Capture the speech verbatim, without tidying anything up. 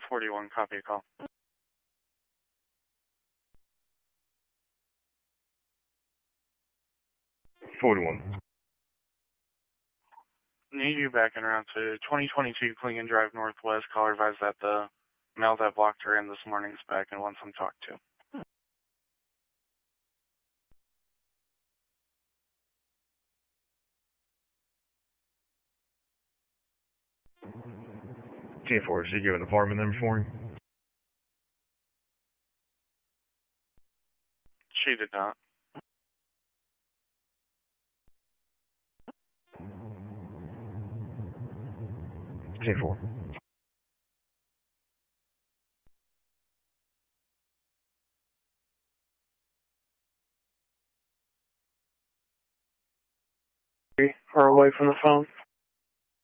forty-one, copy a call. forty-one. Need you back in route to twenty twenty-two Klingon Drive Northwest. Caller advised that the male that blocked her in this morning is back and wants them talked to. T four, is she giving an apartment number for him? She did not. T four. Far away from the phone.